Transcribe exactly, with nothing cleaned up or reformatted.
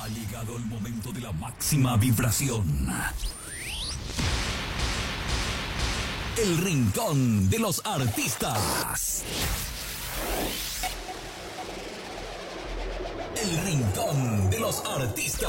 Ha llegado el momento de la máxima vibración. El rincón de los artistas. El rincón de los artistas.